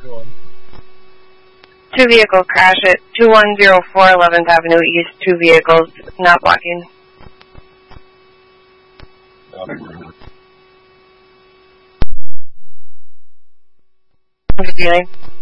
Two vehicle crash at 2104 11th Avenue East. Two vehicles not blocking. Okay,